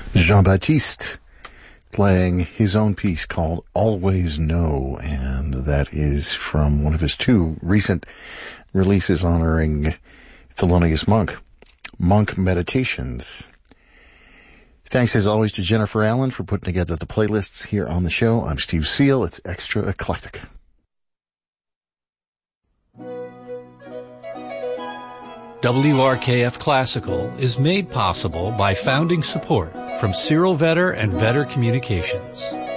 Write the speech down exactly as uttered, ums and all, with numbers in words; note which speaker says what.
Speaker 1: Jean-Baptiste playing his own piece called Always Know, and that is from one of his two recent releases honoring Thelonious Monk, Monk Meditations. Thanks as always to Jennifer Allen for putting together the playlists here on the show. I'm Steve Seal. It's Extra Eclectic.
Speaker 2: W R K F Classical is made possible by founding support from Cyril Vetter and Vetter Communications.